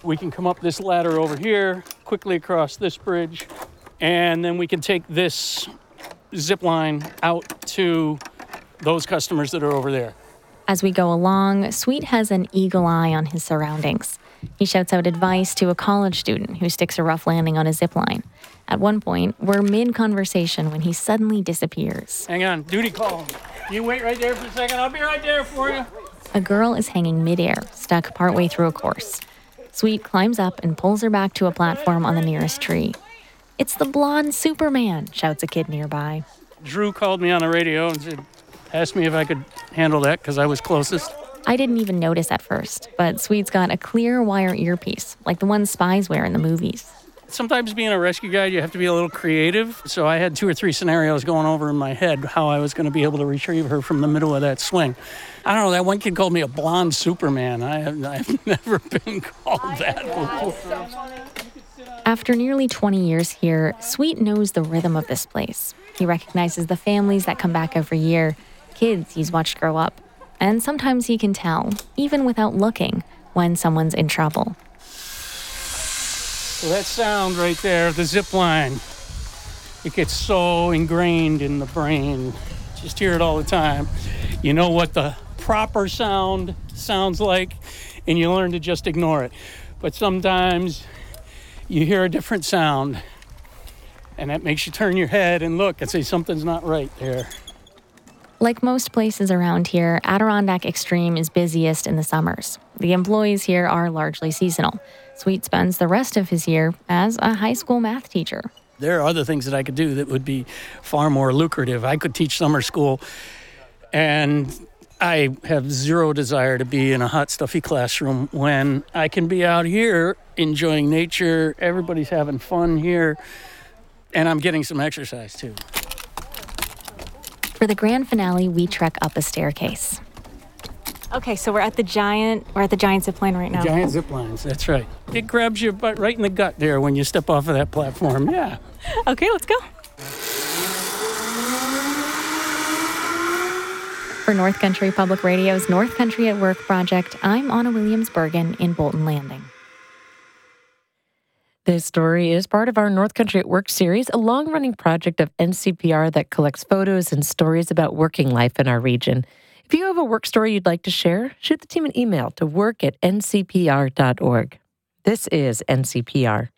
We can come up this ladder over here, quickly across this bridge, and then we can take this zip line out to those customers that are over there. As we go along, Sweet has an eagle eye on his surroundings. He shouts out advice to a college student who sticks a rough landing on a zip line. At one point, we're mid-conversation when he suddenly disappears. Hang on, duty call. You wait right there for a second. I'll be right there for you. A girl is hanging midair, stuck partway through a course. Sweet climbs up and pulls her back to a platform on the nearest tree. "It's the blonde Superman," shouts a kid nearby. Drew called me on the radio and asked me if I could handle that because I was closest. I didn't even notice at first, but Sweet's got a clear wire earpiece, like the ones spies wear in the movies. Sometimes being a rescue guide, you have to be a little creative. So I had 2 or 3 scenarios going over in my head how I was going to be able to retrieve her from the middle of that swing. I don't know, that one kid called me a blonde Superman. I've never been called that before. After nearly 20 years here, Sweet knows the rhythm of this place. He recognizes the families that come back every year, kids he's watched grow up. And sometimes he can tell, even without looking, when someone's in trouble. So that sound right there, the zip line, it gets so ingrained in the brain. Just hear it all the time. You know what the proper sound sounds like, and you learn to just ignore it. But sometimes you hear a different sound, and that makes you turn your head and look and say something's not right there. Like most places around here, Adirondack Extreme is busiest in the summers. The employees here are largely seasonal. Sweet spends the rest of his year as a high school math teacher. There are other things that I could do that would be far more lucrative. I could teach summer school, and I have zero desire to be in a hot, stuffy classroom when I can be out here enjoying nature. Everybody's having fun here, and I'm getting some exercise too. For the grand finale, we trek up a staircase. Okay, so we're at the giant zip line right now. Giant zip lines, that's right. It grabs you right in the gut there when you step off of that platform, yeah. Okay, let's go. For North Country Public Radio's North Country at Work project, I'm Anna Williams-Bergen in Bolton Landing. This story is part of our North Country at Work series, a long-running project of NCPR that collects photos and stories about working life in our region. If you have a work story you'd like to share, shoot the team an email to work@ncpr.org. This is NCPR.